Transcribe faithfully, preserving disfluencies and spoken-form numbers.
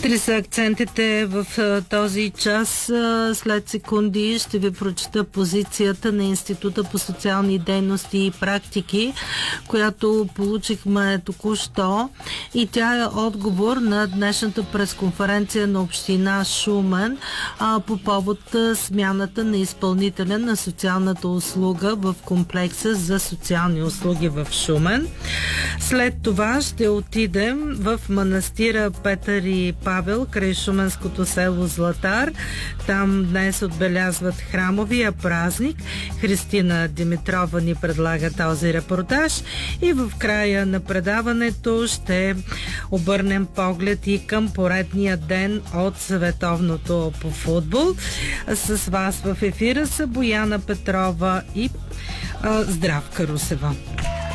Четири са акцентите в този час. След секунди ще ви прочета позицията на Института по социални дейности и практики, която получихме току-що, и тя е отговор на днешната пресконференция на община Шумен а, по повод смяната на изпълнителя на социалната услуга в комплекса за социални услуги в Шумен. След това ще отидем в манастира Петър и Павел край шуменското село Златар. Там днес отбелязват храмовия празник. Христина Димитрова ни предлага този репортаж и в края на предаването ще обърнем поглед и към поредния ден от световното по футбол. С вас в ефира са Бояна Петрова и а, Здравка Русева.